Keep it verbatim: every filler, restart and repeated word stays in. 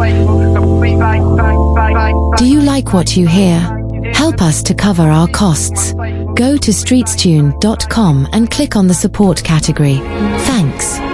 Do you like what you hear? Help us to cover our costs. Go to streetstune dot com and click on the support category. Thanks.